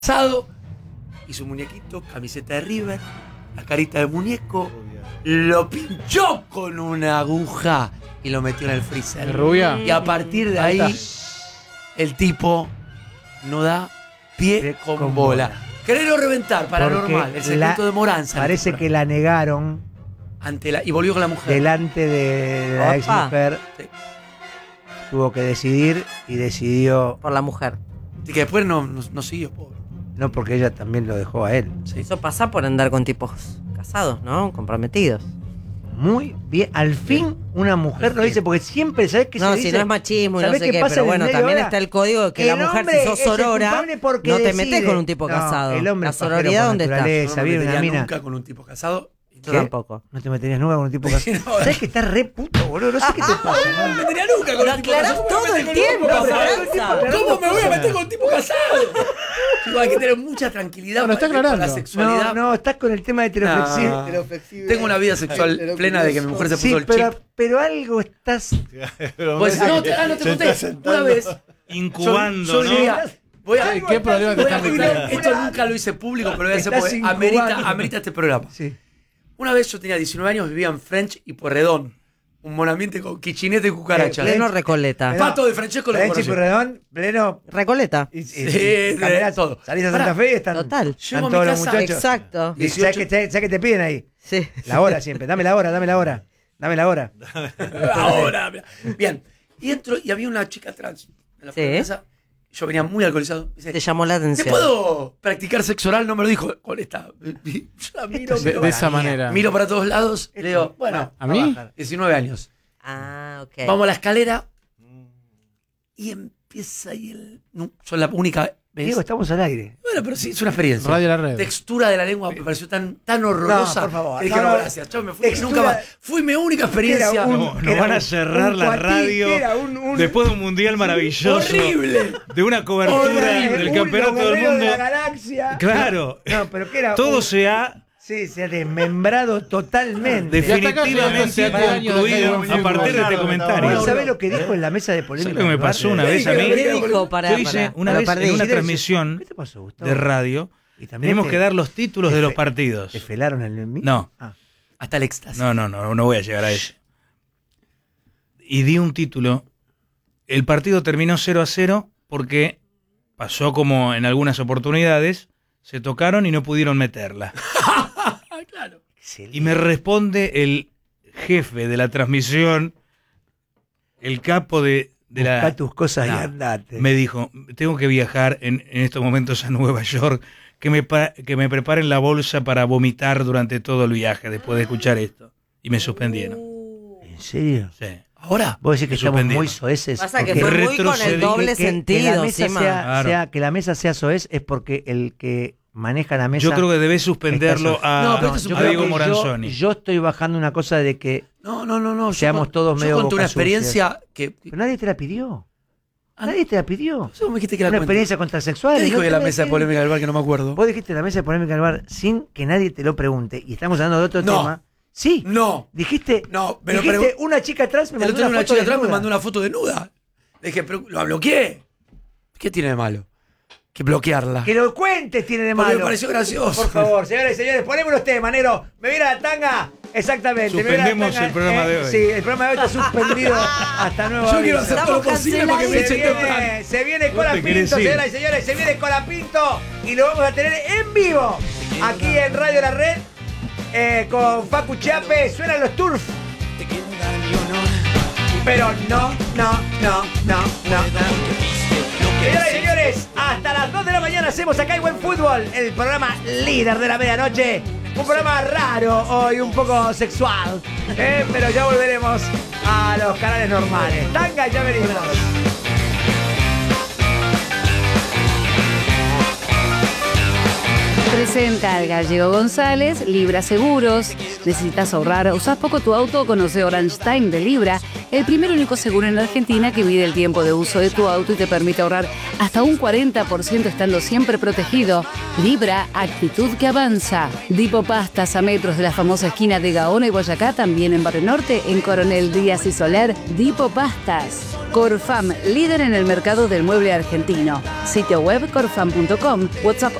Casado y su muñequito, camiseta de River, la carita de muñeco, lo pinchó con una aguja y lo metió en el freezer. ¿De rubia? Y a partir de ahí, el tipo no da pie con bola. Quererlo reventar, paranormal, el secreto de Moranza. Parece que la negaron y volvió con la mujer. delante de la ex mujer. Sí. Tuvo que decidir y decidió. Por la mujer. Y que después no siguió, pobre. No, porque ella también lo dejó a él. Sí. Eso pasa por andar con tipos casados, ¿no? Comprometidos. Muy bien. Al fin una mujer lo dice, porque siempre, ¿sabes qué No, se si dice? no es machismo y no ¿Sabés sé qué qué, pasa pero en el bueno, medio también ahora? está el código de que la El mujer, hombre si sos es el sorora, culpable porque no te decide. metes con un tipo No, casado. el hombre La es pajero sororidad, por ¿dónde está? naturaleza. Yo no me vive una metería mina. nunca con un tipo casado. Yo tampoco. No te meterías nunca con un tipo casado. No, ¿Sabes que estás re puto, boludo? No sé qué te pasa. No me metería nunca con Lo un tipo casado. aclarás todo el tiempo, Esperanza. ¿Cómo me voy a meter con un tipo casado? Chico, hay que tener mucha tranquilidad Bueno, está con la aclarando. sexualidad. No, estás con el tema de heteroflexible. No. Heteroflexible. Tengo una vida sexual plena de que mi mujer se puso Sí, el chip. pero algo estás. Pues, no te conté. Una vez. Incubando, yo ¿no? diría, ¿Qué problema te están metiendo? esto nunca lo hice público, pero lo voy a hacer Estás porque incubando. amerita este programa. Sí. Una vez yo tenía 19 años, vivía en French y Pueyrredón. Un monambiente con quichinete y cucarachas. Pleno Recoleta. Pato de Francesco lo Renchi conoció. Purredón, pleno. Recoleta. de todo. Salís a Santa Fe y están, Total. Llego están a mi todos los casa, muchachos. Exacto. Y ¿sabes qué te piden ahí? Sí. La hora siempre. Dame la hora, dame la hora. Dame la hora. Ahora. Bien. Y entro y había una chica trans en la Sí. casa. Yo venía muy alcoholizado. Me dice, Te llamó la ¿te atención. puedo practicar sexo oral? No me lo dijo con esta. Yo la miro, De esa manera. miro para todos lados. Le digo, bueno, ¿A mí? 19 años. Ah, ok. Vamos a la escalera. Y empieza ahí el. No, soy la única vez. Diego, estamos al aire. Bueno, pero sí, es una experiencia. Radio La Red. Textura de la lengua me pareció tan horrorosa. No, por favor. Que dije, no, No, gracias. Chao, me fui. textura- Nunca más. Fue mi única experiencia. Era un- Nos era van a un- cerrar un la cuatí, radio era un- después de un mundial maravilloso. Horrible. De una cobertura Horrible. del campeonato del de mundo. la galaxia. Claro. No, pero que era. Todo se ha Sí, se ha desmembrado totalmente. definitivamente 7 años de concluido que hay a partir de este comentario. ¿Sabés lo que dijo en la mesa de polémica? ¿Sabes lo que me pasó una vez a mí? ¿Qué dijo? Yo hice una vez en una transmisión ¿Qué te pasó, Gustavo? de radio. Y también Tenemos te- que dar los títulos de los ¿Te partidos. felaron el micro? No. Ah. Hasta el éxtasis. No voy a llegar a eso. Y di un título. El partido terminó 0-0 porque pasó como en algunas oportunidades, se tocaron y no pudieron meterla. Claro. Excelente. Y me responde el jefe de la transmisión, el capo de Buscá la... tus cosas y No, andate. me dijo, tengo que viajar en estos momentos a Nueva York, que me preparen la bolsa para vomitar durante todo el viaje después de escuchar esto. Y me suspendieron. ¿En serio? Sí. Ahora. Vos decís que Me estamos suspendieron. muy soeces. Pasa que porque fue muy con el retrocedí. doble que la sentido mesa encima. Claro. que la mesa sea soez es porque el que maneja la mesa. Yo creo que debes suspenderlo está No, a, pero esto es un a creo Diego que Moranzoni. yo estoy bajando una cosa de que. No. Seamos todos medio Yo conté una boca experiencia que. Pero nadie te la pidió. Ah, Nadie te la pidió. Vos me dijiste que la Una cuente. experiencia contrasexual. ¿Qué dijo no de te la la mesa de dije. polémica del bar que no me acuerdo? Vos dijiste la mesa de polémica del bar sin que nadie te lo pregunte. Y estamos hablando de otro No. tema. Sí. No. Dijiste. No, pero dijiste una chica atrás me El mandó otro día una una foto chica atrás me desnuda. mandó una foto desnuda. Le dije, pero lo bloqueé. ¿Qué tiene de malo? Que bloquearla. Que lo cuentes tiene de Porque malo. me pareció gracioso. Por favor, señores y señores, ponemos los temas, negro. ¿Me mira la tanga? Exactamente. me mira la Suspendemos tanga, el programa de hoy. Sí, el programa de hoy está suspendido hasta nuevo Yo quiero aviso. hacer todo lo posible para que me Se echen temprano. se viene Cola te Pinto, querés ir. señoras y señores, se viene Cola Pinto y lo vamos a tener en vivo aquí en Radio La Red con Facu Chiape. Suenan los Turf. Pero no. Señoras y señores, hasta las 2 de la mañana hacemos acá el Buen Fútbol, el programa líder de la medianoche. Un programa raro hoy, un poco sexual, pero ya volveremos a los canales normales. Tanga, ya venimos. presenta al Gallego González, Libra Seguros. ¿Necesitas ahorrar? ¿Usás poco tu auto? Conoce Orange Time de Libra, el primer y único seguro en Argentina que mide el tiempo de uso de tu auto y te permite ahorrar hasta un 40% estando siempre protegido. Libra, actitud que avanza. Dipo Pastas, a metros de la famosa esquina de Gaona y Boyacá, también en Barrio Norte, en Coronel Díaz y Soler. Dipo Pastas. Corfam, líder en el mercado del mueble argentino. Sitio web corfam.com. WhatsApp